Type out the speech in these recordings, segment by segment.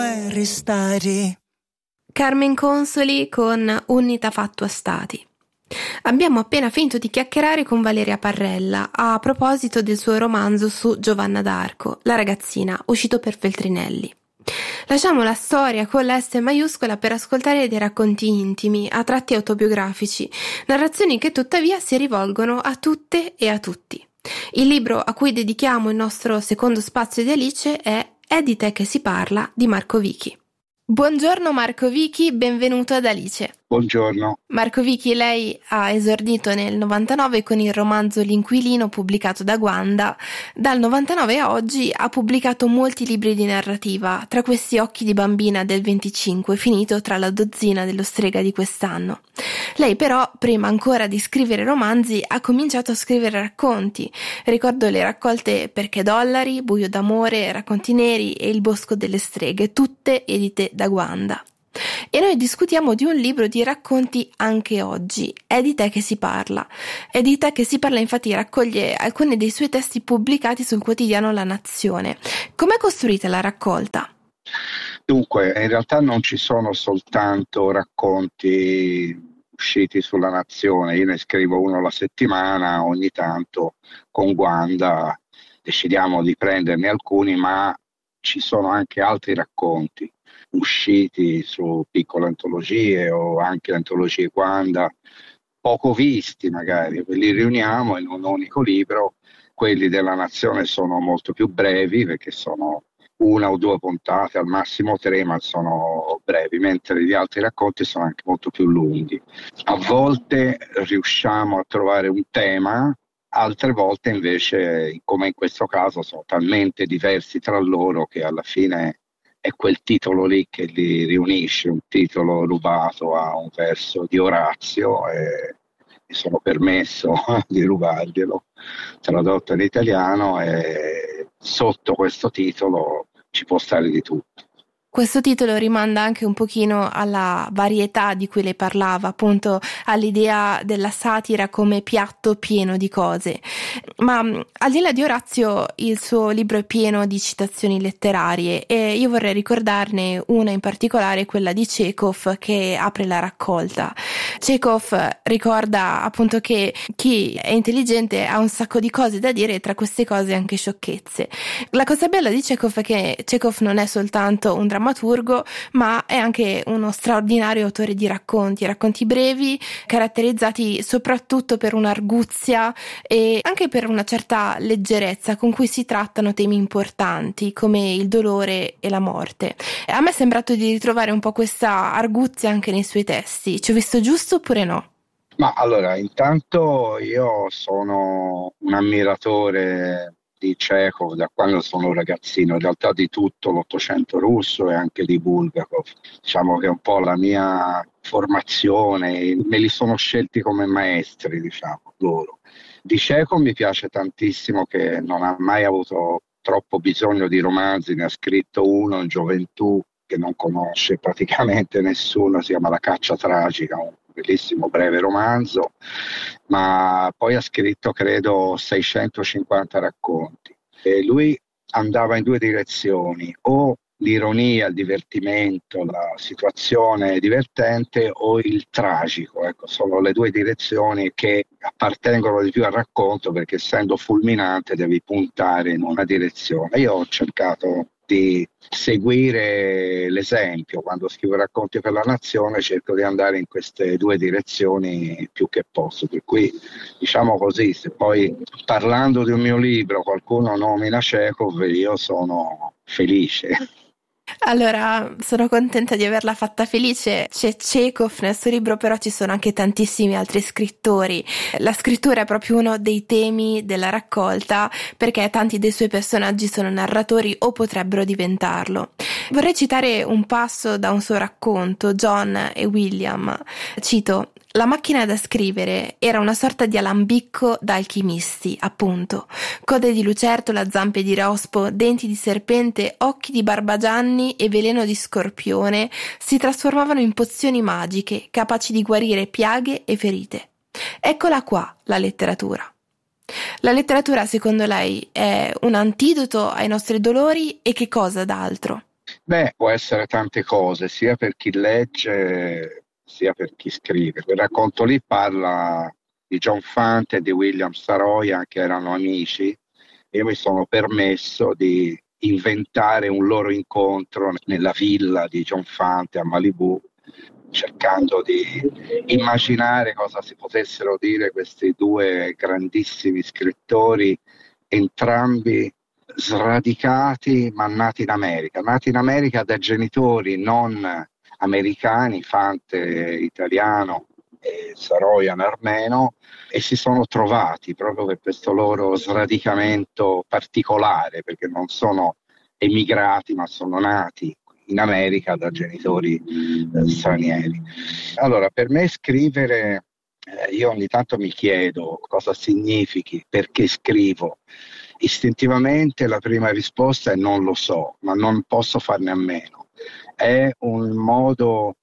Restare. Carmen Consoli con Unnita Fattua Stati. Abbiamo appena finito di chiacchierare con Valeria Parrella a proposito del suo romanzo su Giovanna d'Arco, la ragazzina, uscito per Feltrinelli. Lasciamo la storia con la S maiuscola per ascoltare dei racconti intimi, a tratti autobiografici, narrazioni che tuttavia si rivolgono a tutte e a tutti. Il libro a cui dedichiamo il nostro secondo spazio di Alice è di te che si parla di Marco Vichi. Buongiorno Marco Vichi, benvenuto ad Alice. Buongiorno. Marco Vichi, lei ha esordito nel 99 con il romanzo L'Inquilino pubblicato da Guanda. Dal 99 a oggi ha pubblicato molti libri di narrativa, tra questi Occhi di bambina del 25, finito tra la dozzina dello Strega di quest'anno. Lei però, prima ancora di scrivere romanzi, ha cominciato a scrivere racconti. Ricordo le raccolte Perché dollari, Buio d'amore, Racconti neri e Il bosco delle streghe, tutte edite da Guanda. E noi discutiamo di un libro di racconti anche oggi, È di te che si parla. È di te che si parla infatti raccoglie alcuni dei suoi testi pubblicati sul quotidiano La Nazione. Com'è costruita la raccolta? Dunque, in realtà non ci sono soltanto racconti usciti sulla Nazione, io ne scrivo uno alla settimana, ogni tanto con Guanda decidiamo di prenderne alcuni, ma ci sono anche altri racconti usciti su piccole antologie o anche antologie Guanda, poco visti magari, li riuniamo in un unico libro. Quelli della Nazione sono molto più brevi perché sono una o due puntate, al massimo tre, ma sono brevi, mentre gli altri racconti sono anche molto più lunghi. A volte riusciamo a trovare un tema, altre volte invece, come in questo caso, sono talmente diversi tra loro che alla fine è quel titolo lì che li riunisce, un titolo rubato a un verso di Orazio, e mi sono permesso di rubarglielo, tradotto in italiano, e sotto questo titolo ci può stare di tutto. Questo titolo rimanda anche un pochino alla varietà di cui lei parlava, appunto all'idea della satira come piatto pieno di cose. Ma al di là di Orazio, il suo libro è pieno di citazioni letterarie e io vorrei ricordarne una in particolare, quella di Chekhov, che apre la raccolta. Chekhov ricorda appunto che chi è intelligente ha un sacco di cose da dire e tra queste cose anche sciocchezze. La cosa bella di Chekhov è che Chekhov non è soltanto un drammaturgo, ma è anche uno straordinario autore di racconti brevi, caratterizzati soprattutto per un'arguzia e anche per una certa leggerezza con cui si trattano temi importanti come il dolore e la morte. A me è sembrato di ritrovare un po' questa arguzia anche nei suoi testi. Ci ho visto giusto oppure no? Ma allora, intanto io sono un ammiratore di Chekhov da quando sono un ragazzino, in realtà di tutto l'Ottocento russo e anche di Bulgakov. Diciamo che è un po' la mia formazione, me li sono scelti come maestri, diciamo, loro. Di Chekhov mi piace tantissimo che non ha mai avuto troppo bisogno di romanzi, ne ha scritto uno in gioventù che non conosce praticamente nessuno, si chiama La caccia tragica, un bellissimo breve romanzo, ma poi ha scritto credo 650 racconti e lui andava in due direzioni, o l'ironia, il divertimento, la situazione divertente o il tragico. Ecco, sono le due direzioni che appartengono di più al racconto perché essendo fulminante devi puntare in una direzione. Io ho cercato di seguire l'esempio, quando scrivo racconti per la Nazione cerco di andare in queste due direzioni più che posso, per cui diciamo così, se poi parlando di un mio libro qualcuno nomina Chekhov io sono felice. Allora, sono contenta di averla fatta felice. C'è Chekhov nel suo libro, però ci sono anche tantissimi altri scrittori. La scrittura è proprio uno dei temi della raccolta, perché tanti dei suoi personaggi sono narratori o potrebbero diventarlo. Vorrei citare un passo da un suo racconto, John e William. Cito: la macchina da scrivere era una sorta di alambicco da alchimisti, appunto. Code di lucertola, zampe di rospo, denti di serpente, occhi di barbagianni e veleno di scorpione si trasformavano in pozioni magiche, capaci di guarire piaghe e ferite. Eccola qua, la letteratura. La letteratura, secondo lei, è un antidoto ai nostri dolori e che cosa d'altro? Beh, può essere tante cose, sia per chi legge, sia per chi scrive. Quel racconto lì parla di John Fante e di William Saroyan, che erano amici. Io mi sono permesso di inventare un loro incontro nella villa di John Fante a Malibu, cercando di immaginare cosa si potessero dire questi due grandissimi scrittori, entrambi sradicati ma nati in America da genitori non americani, Fante italiano e Saroyan armeno, e si sono trovati proprio per questo loro sradicamento particolare, perché non sono emigrati ma sono nati in America da genitori stranieri. Allora, per me scrivere, io ogni tanto mi chiedo cosa significhi, perché scrivo. Istintivamente la prima risposta è non lo so, ma non posso farne a meno. È un modo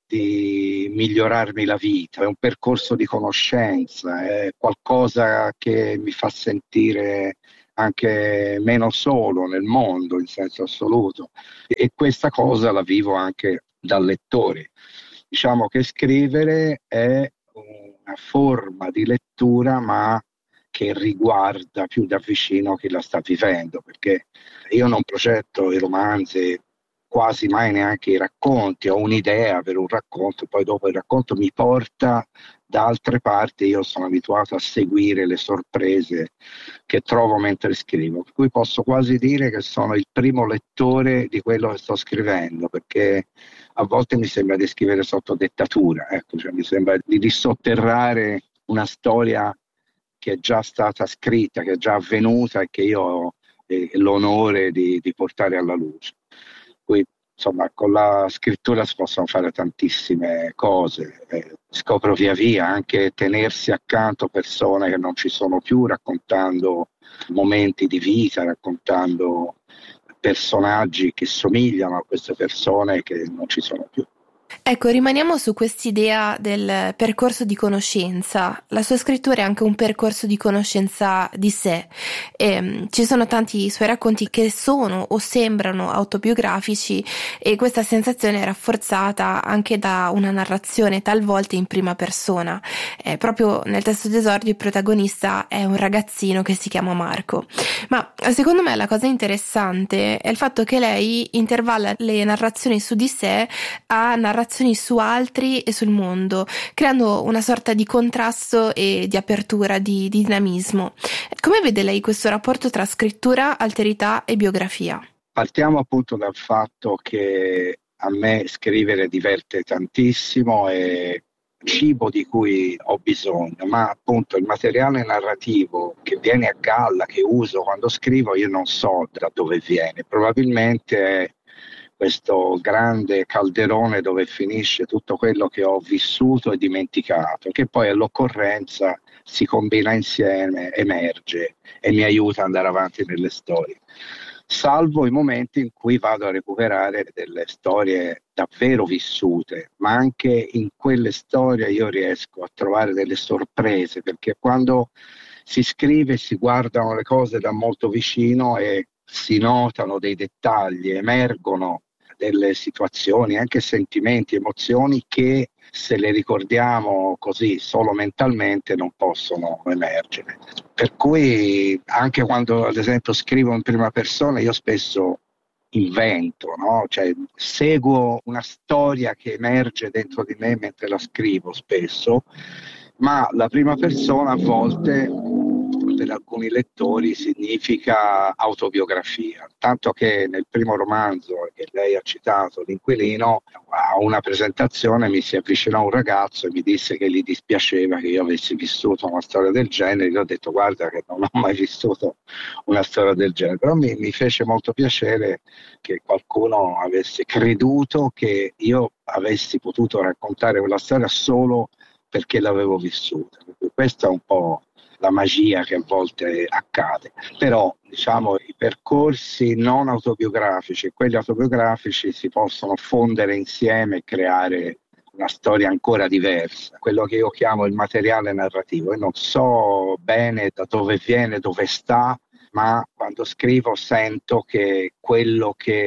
di migliorarmi la vita, è un percorso di conoscenza, è qualcosa che mi fa sentire anche meno solo nel mondo in senso assoluto, e questa cosa la vivo anche da lettore. Diciamo che scrivere è una forma di lettura, ma che riguarda più da vicino chi la sta vivendo, perché io non progetto i romanzi, quasi mai neanche i racconti, ho un'idea per un racconto, poi dopo il racconto mi porta da altre parti, io sono abituato a seguire le sorprese che trovo mentre scrivo, per cui posso quasi dire che sono il primo lettore di quello che sto scrivendo, perché a volte mi sembra di scrivere sotto dettatura, ecco, cioè mi sembra di dissotterrare una storia che è già stata scritta, che è già avvenuta e che io ho l'onore di portare alla luce. Poi, insomma, con la scrittura si possono fare tantissime cose, scopro via via anche tenersi accanto persone che non ci sono più, raccontando momenti di vita, raccontando personaggi che somigliano a queste persone che non ci sono più. Ecco, rimaniamo su quest'idea del percorso di conoscenza. La sua scrittura è anche un percorso di conoscenza di sé. Ci sono tanti suoi racconti che sono o sembrano autobiografici, e questa sensazione è rafforzata anche da una narrazione talvolta in prima persona. Proprio nel testo d'esordio il protagonista è un ragazzino che si chiama Marco. Ma secondo me la cosa interessante è il fatto che lei intervalla le narrazioni su di sé a narrazioni su altri e sul mondo, creando una sorta di contrasto e di apertura, di dinamismo. Come vede lei questo rapporto tra scrittura, alterità e biografia? Partiamo appunto dal fatto che a me scrivere diverte tantissimo, e cibo di cui ho bisogno, ma appunto il materiale narrativo che viene a galla, che uso quando scrivo, io non so da dove viene, probabilmente è questo grande calderone dove finisce tutto quello che ho vissuto e dimenticato, che poi all'occorrenza si combina insieme, emerge e mi aiuta ad andare avanti nelle storie. Salvo i momenti in cui vado a recuperare delle storie davvero vissute, ma anche in quelle storie io riesco a trovare delle sorprese, perché quando si scrive si guardano le cose da molto vicino e si notano dei dettagli, emergono delle situazioni, anche sentimenti, emozioni che se le ricordiamo così solo mentalmente non possono emergere. Per cui anche quando ad esempio scrivo in prima persona io spesso invento, no? Cioè, seguo una storia che emerge dentro di me mentre la scrivo spesso, ma la prima persona a volte per alcuni lettori significa autobiografia, tanto che nel primo romanzo che lei ha citato, L'Inquilino, a una presentazione mi si avvicinò un ragazzo e mi disse che gli dispiaceva che io avessi vissuto una storia del genere. Io ho detto guarda che non ho mai vissuto una storia del genere, però mi fece molto piacere che qualcuno avesse creduto che io avessi potuto raccontare quella storia solo perché l'avevo vissuta. Questa è un po' la magia che a volte accade, però diciamo i percorsi non autobiografici e quelli autobiografici si possono fondere insieme e creare una storia ancora diversa, quello che io chiamo il materiale narrativo. Io non so bene da dove viene, dove sta, ma quando scrivo sento che quello che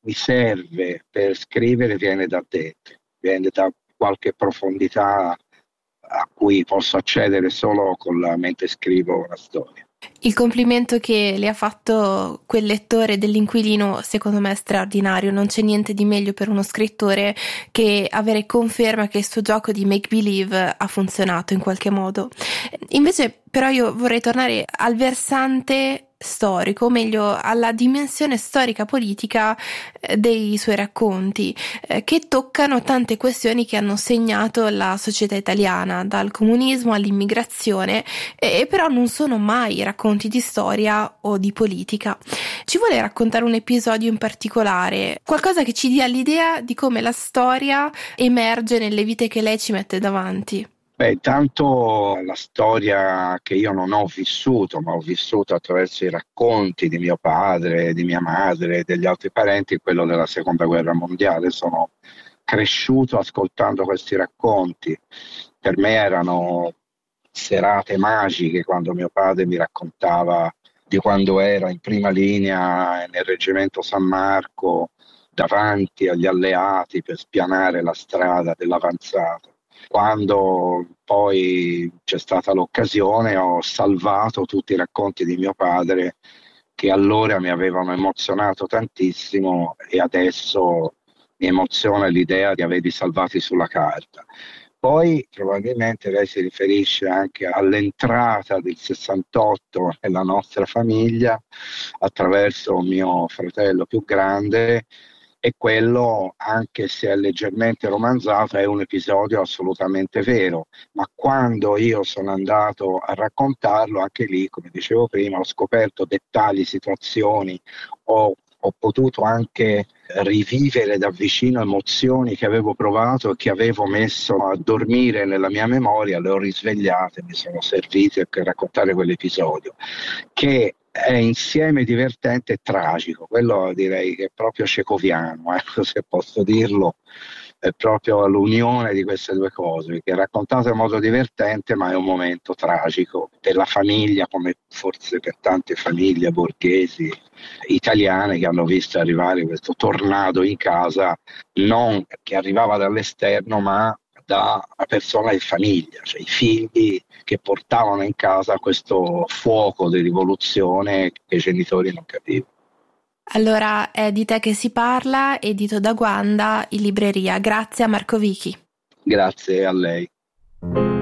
mi serve per scrivere viene da dentro, viene da qualche profondità a cui posso accedere solo con la mente scrivo una storia. Il complimento che le ha fatto quel lettore dell'Inquilino secondo me è straordinario, non c'è niente di meglio per uno scrittore che avere conferma che il suo gioco di make believe ha funzionato in qualche modo. Invece però io vorrei tornare al versante storico, o meglio alla dimensione storica politica dei suoi racconti, che toccano tante questioni che hanno segnato la società italiana, dal comunismo all'immigrazione, e però non sono mai racconti di storia o di politica. Ci vuole raccontare un episodio in particolare, qualcosa che ci dia l'idea di come la storia emerge nelle vite che lei ci mette davanti? Beh, intanto la storia che io non ho vissuto, ma ho vissuto attraverso i racconti di mio padre, di mia madre e degli altri parenti, è quello della Seconda Guerra Mondiale. Sono cresciuto ascoltando questi racconti. Per me erano serate magiche quando mio padre mi raccontava di quando era in prima linea nel reggimento San Marco, davanti agli alleati per spianare la strada dell'avanzata. Quando poi c'è stata l'occasione, ho salvato tutti i racconti di mio padre che allora mi avevano emozionato tantissimo e adesso mi emoziona l'idea di averli salvati sulla carta. Poi probabilmente lei si riferisce anche all'entrata del 68 nella nostra famiglia attraverso mio fratello più grande, e quello, anche se è leggermente romanzato, è un episodio assolutamente vero, ma quando io sono andato a raccontarlo, anche lì, come dicevo prima, ho scoperto dettagli, situazioni, ho potuto anche rivivere da vicino emozioni che avevo provato e che avevo messo a dormire nella mia memoria, le ho risvegliate, mi sono servite per raccontare quell'episodio, che è insieme divertente e tragico. Quello direi che è proprio cecoviano, se posso dirlo, è proprio l'unione di queste due cose, che è raccontato in modo divertente, ma è un momento tragico della famiglia, come forse per tante famiglie borghesi italiane che hanno visto arrivare questo tornado in casa, non che arrivava dall'esterno, ma da una persona di famiglia, cioè i figli che portavano in casa questo fuoco di rivoluzione che i genitori non capivano. Allora è di te che si parla, edito da Guanda in libreria. Grazie a Marco Vichi. Grazie a lei.